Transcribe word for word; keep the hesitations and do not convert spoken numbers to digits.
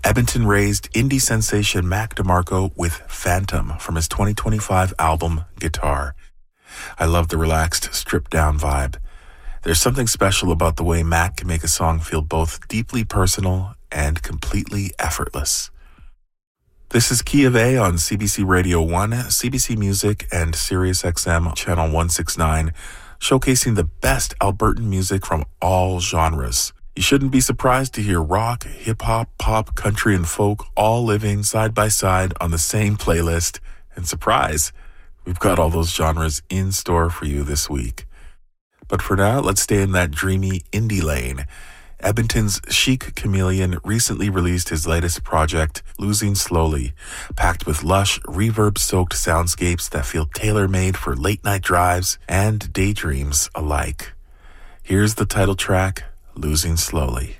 Edmonton-raised indie sensation Mac DeMarco with Phantom from his twenty twenty-five album Guitar. I love the relaxed, stripped-down vibe. There's something special about the way Mac can make a song feel both deeply personal and completely effortless. This is Key of A on C B C Radio one, C B C Music, and Sirius X M Channel one sixty-nine, showcasing the best Albertan music from all genres. You shouldn't be surprised to hear rock, hip-hop, pop, country, and folk all living side by side on the same playlist. And surprise, we've got all those genres in store for you this week. But for now, let's stay in that dreamy indie lane. Edmonton's Chic Chameleon recently released his latest project, Losing Slowly, packed with lush, reverb-soaked soundscapes that feel tailor-made for late-night drives and daydreams alike. Here's the title track, Losing Slowly.